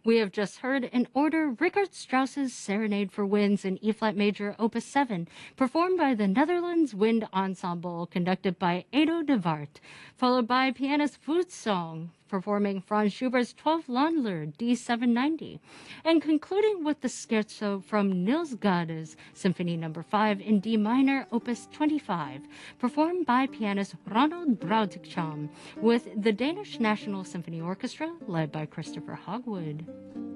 We have just heard in order Richard Strauss's Serenade for Winds in E-flat major, Opus 7, performed by the Netherlands Wind Ensemble, conducted by Edo de Wart, followed by pianist Song performing Franz Schubert's 12th Landler D790, and concluding with the scherzo from Niels Gade's Symphony No. 5 in D minor, Opus 25, performed by pianist Ronald Brautigam with the Danish National Symphony Orchestra, led by Christopher Hogwood.